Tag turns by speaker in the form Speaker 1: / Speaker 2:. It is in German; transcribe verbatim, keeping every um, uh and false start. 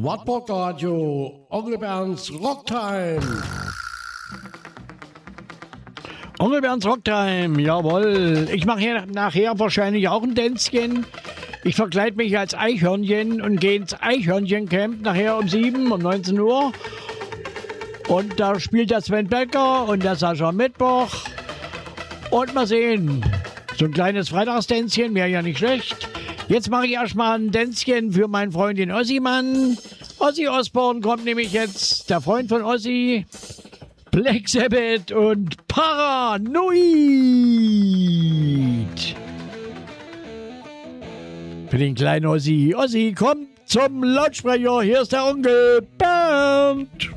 Speaker 1: Wartburg Radio, Onkel Bernds Rocktime.
Speaker 2: Onkel Bernds Rocktime, jawohl. Ich mache hier nachher wahrscheinlich auch ein Tänzchen. Ich verkleide mich als Eichhörnchen und gehe ins Eichhörnchencamp nachher um sieben, um neunzehn Uhr. Und da spielt der Sven Becker und der Sascha Mittwoch. Und mal sehen, so ein kleines Freitagstänzchen wäre ja nicht schlecht. Jetzt mache ich erstmal ein Tänzchen für meinen Freundin Ossi-Mann. Ozzy Osbourne kommt nämlich jetzt, der Freund von Ozzy, Black Sabbath und Paranoid. Für den kleinen Ozzy. Ozzy, kommt zum Lautsprecher. Hier ist der Onkel Bernd.